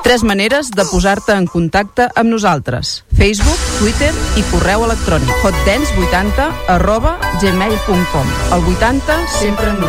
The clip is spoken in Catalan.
3 maneres de posar-te en contacte amb nosaltres: Facebook, Twitter i correu electrònic hotdance80@gmail.com. El 80 sempre amb